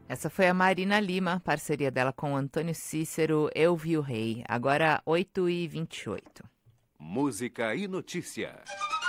Essa foi a Marina Lima, parceria dela com o Antônio Cícero, Eu Vi o Rei. Agora 8h28. Música e notícia.